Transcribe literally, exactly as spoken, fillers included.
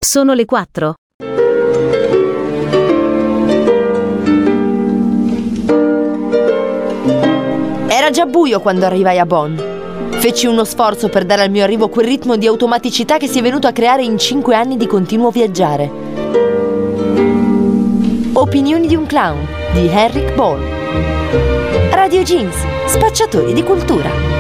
Sono le quattro. Era già buio quando arrivai a Bonn. Feci uno sforzo per dare al mio arrivo quel ritmo di automaticità che si è venuto a creare in cinque anni di continuo viaggiare. Opinioni di un clown di Henrik Ball. Radio Jeans, spacciatori di cultura.